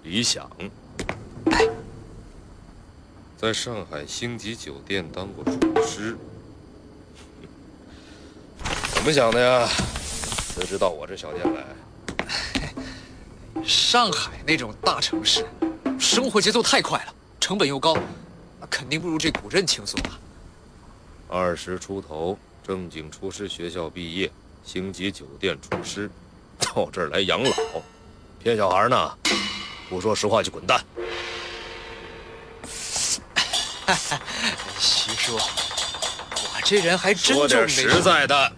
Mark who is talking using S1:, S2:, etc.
S1: 理想。在上海星级酒店当过厨师，怎么想的呀？辞职到我这小店来？
S2: 上海那种大城市，生活节奏太快了，成本又高，肯定不如这古镇轻松啊。
S1: 20出头，正经厨师学校毕业，星级酒店厨师，到这儿来养老，骗小孩呢？不说实话就滚蛋！
S2: 徐叔，我这人还真
S1: 说点
S2: 就没
S1: 实在的。